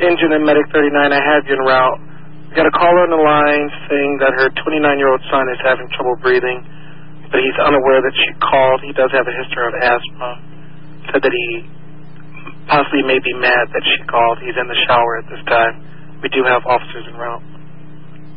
Engine and Medic 39, I have you en route. We got a caller on the line saying that her 29-year-old son is having trouble breathing, but he's unaware that she called. He does have a history of asthma. Said that he possibly may be mad that she called. He's in the shower at this time. We do have officers en route.